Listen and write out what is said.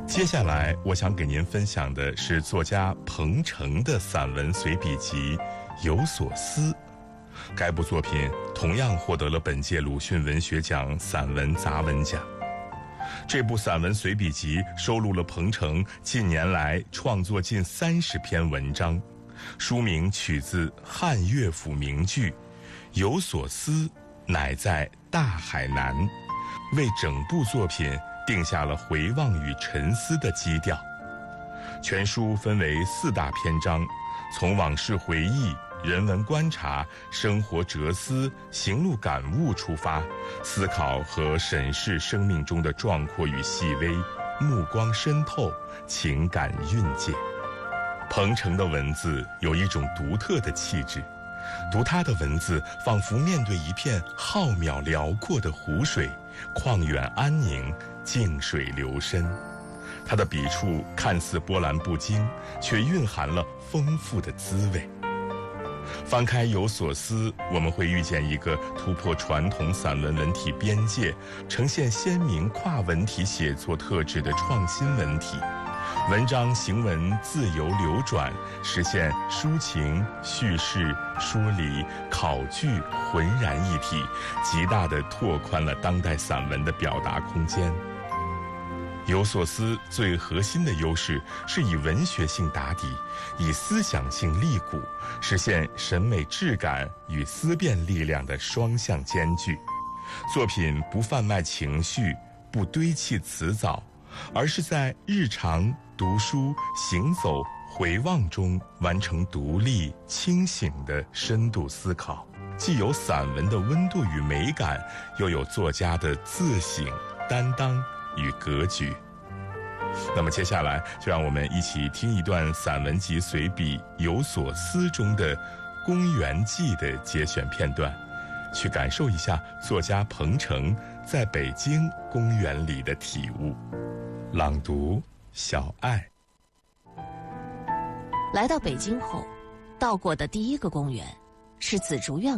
接下来我想给您分享的是作家彭程的散文随笔集《有所思》。该部作品同样获得了本届鲁迅文学奖散文杂文奖。这部散文随笔集收录了彭程近年来创作近30篇文章，书名取自汉乐府名句“有所思，乃在大海南”，为整部作品定下了回望与沉思的基调。全书分为4大篇章，从往事回忆、人文观察、生活哲思、行路感悟出发，思考和审视生命中的壮阔与细微，目光深透，情感蕴藉。彭程的文字有一种独特的气质，读他的文字仿佛面对一片浩渺辽阔的湖水，旷远安宁，静水流深。他的笔触看似波澜不惊，却蕴含了丰富的滋味。翻开《有所思》，我们会遇见一个突破传统散文文体边界，呈现鲜明跨文体写作特质的创新文体。文章行文自由流转，实现抒情、叙事、梳理、考据浑然一体，极大地拓宽了当代散文的表达空间。有所思最核心的优势是以文学性打底，以思想性立骨，实现审美质感与思辨力量的双向兼具。作品不贩卖情绪，不堆砌辞藻，而是在日常读书、行走、回望中完成独立清醒的深度思考，既有散文的温度与美感，又有作家的自省、担当与格局。那么接下来就让我们一起听一段散文集随笔《有所思》中的《公园记》的节选片段，去感受一下作家彭程在北京公园里的体悟。朗读小爱。 来到北京后，到过的第一个公园是紫竹院